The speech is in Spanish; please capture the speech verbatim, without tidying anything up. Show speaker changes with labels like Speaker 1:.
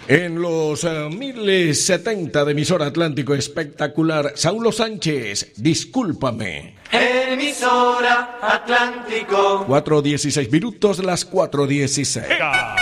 Speaker 1: En los uh, mil setenta de emisora Atlántico espectacular, Saulo Sánchez, discúlpame.
Speaker 2: Emisora Atlántico.
Speaker 1: cuatro dieciséis minutos, las cuatro dieciséis.